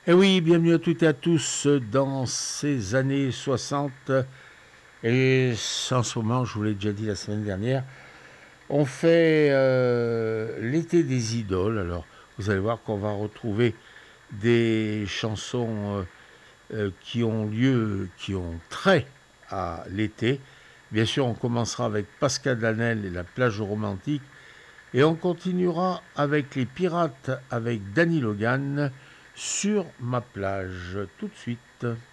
Et oui, bienvenue à toutes et à tous dans ces années 60. Et en ce moment, je vous l'ai déjà dit la semaine dernière, on fait l'été des idoles. Alors, vous allez voir qu'on va retrouver des chansons qui ont lieu, qui ont trait à l'été. Bien sûr, on commencera avec Pascal Danel et la plage romantique. Et on continuera avec les pirates avec Danny Logan sur ma plage tout de suite.